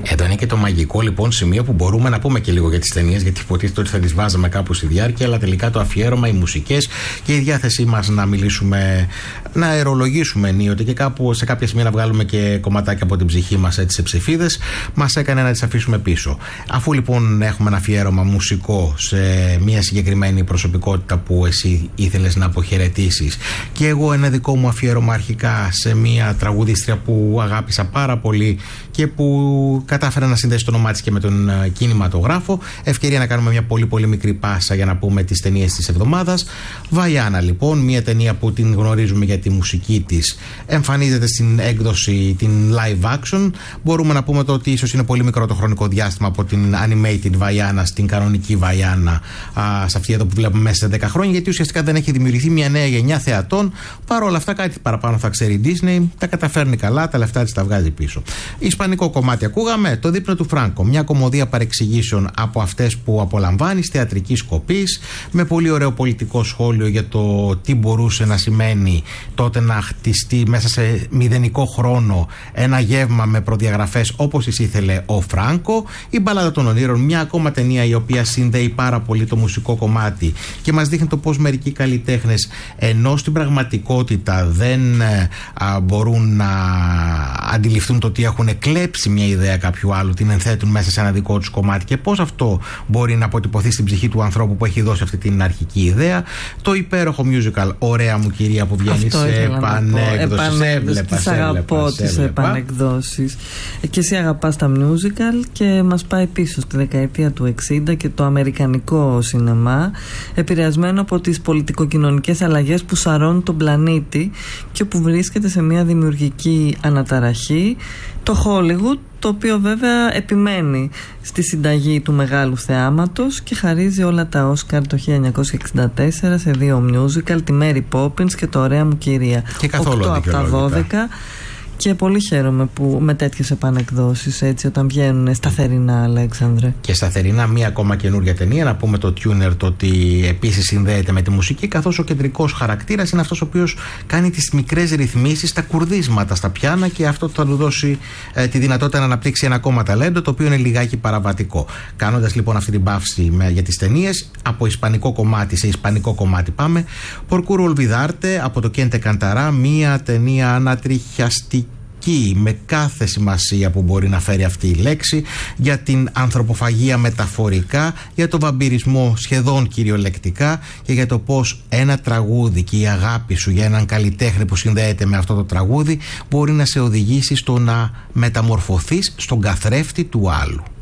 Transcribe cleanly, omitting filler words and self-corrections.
Εδώ είναι και το μαγικό λοιπόν σημείο που μπορούμε να πούμε και λίγο για τις ταινίες, γιατί υποτίθεται ότι θα τις βάζαμε κάπου στη διάρκεια, αλλά τελικά το αφιέρωμα, οι μουσικές και η διάθεσή μας να μιλήσουμε, να αερολογήσουμε ενίοτε και κάπου σε κάποια σημεία να βγάλουμε και κομματάκια από την ψυχή μας έτσι σε ψηφίδες, μας έκανε να τις αφήσουμε πίσω. Αφού λοιπόν έχουμε ένα αφιέρωμα μουσικό σε μια συγκεκριμένη προσωπικότητα που εσύ ήθελες να αποχαιρετήσεις, και εγώ ένα δικό μου αφιέρωμα αρχικά σε μια τραγουδίστρια που αγάπησα πάρα πολύ και που κατάφερε να συνδέσει το όνομά της και με τον κινηματογράφο, ευκαιρία να κάνουμε μια πολύ πολύ μικρή πάσα για να πούμε τις ταινίες της εβδομάδας. Βαϊάνα λοιπόν, μια ταινία που την γνωρίζουμε για τη μουσική της, εμφανίζεται στην έκδοση την live action. Μπορούμε να πούμε το ότι ίσως είναι πολύ μικρό το χρονικό διάστημα από την animated Βαϊάνα στην κανονική Βαϊάνα, σε αυτή εδώ που βλέπουμε μέσα σε 10 χρόνια, γιατί ουσιαστικά δεν έχει δημιουργηθεί μια νέα γενιά θεατών. Παρ' όλα αυτά κάτι παραπάνω θα ξέρει η Disney, τα καταφέρνει καλά, τα λεφτά της τα βγάζει πίσω. Ισπανικό κομμάτι ακούγαμε, το δείπνο του Φράνκο, μια κομμωδία παρεξηγήσεων από αυτές που απολαμβάνεις, θεατρικής κοπής, με πολύ ωραίο πολιτικό σχόλιο για το τι μπορούσε να σημαίνει τότε να χτιστεί μέσα σε μηδενικό χρόνο ένα γεύμα με προδιαγραφές όπως τις ήθελε ο Φράνκο. Η Μπαλάδα των Ονείρων, μια ακόμα ταινία η οποία συνδέει πάρα πολύ το μουσικό κομμάτι και μας δείχνει το πώς μερικοί καλλιτέχνες, ενώ στην πραγματικότητα δεν μπορούν να αντιληφθούν το ότι έχουν κλέψει μια ιδέα κάποιου άλλου, την ενθέτουν μέσα σε ένα δικό τους κομμάτι, και πώς αυτό μπορεί να αποτυπωθεί στην ψυχή του ανθρώπου που έχει δώσει αυτή την αρχική ιδέα. Το υπέροχο musical Ωραία μου κυρία που βγαίνει σε επανέκδοση. Τις αγαπώ τις επανεκδόσεις. Και εσύ αγαπάς τα musical και μας πάει πίσω στη δεκαετία του 60 και το αμερικανικό σινεμά, επηρεασμένο από τις πολιτικοκοινωνικές αλλαγές που σαρώνουν τον πλανήτη και που βρίσκεται σε μια δημιουργική αναταραχή. Το Hollywood, το οποίο βέβαια επιμένει στη συνταγή του μεγάλου θεάματος και χαρίζει όλα τα Όσκαρ το 1964 σε 2 musical, τη Mary Poppins και το Ωραία μου κυρία. Και καθόλου 8 από τα 12. Και πολύ χαίρομαι που με τέτοιες επανεκδόσεις, έτσι, όταν βγαίνουν σταθερινά, Αλέξανδρε. Και σταθερινά, μία ακόμα καινούργια ταινία. Να πούμε το Tuner, το ότι επίσης συνδέεται με τη μουσική, καθώς ο κεντρικός χαρακτήρας είναι αυτός ο οποίος κάνει τις μικρές ρυθμίσεις, τα κουρδίσματα στα πιάνα, και αυτό θα του δώσει τη δυνατότητα να αναπτύξει ένα ακόμα ταλέντο, το οποίο είναι λιγάκι παραβατικό. Κάνοντας λοιπόν αυτή την παύση για τις ταινίες, από ισπανικό κομμάτι σε ισπανικό κομμάτι πάμε. Porcuro Olvidarte από το Κέντε Κανταρά, μία ταινία ανατριχιαστική με κάθε σημασία που μπορεί να φέρει αυτή η λέξη, για την ανθρωποφαγία μεταφορικά, για τον βαμπυρισμό σχεδόν κυριολεκτικά, και για το πως ένα τραγούδι και η αγάπη σου για έναν καλλιτέχνη που συνδέεται με αυτό το τραγούδι μπορεί να σε οδηγήσει στο να μεταμορφωθείς στον καθρέφτη του άλλου.